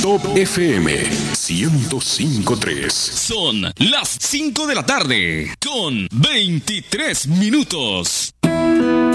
Top FM 105.3. Son las 5 de la tarde con 23 minutos.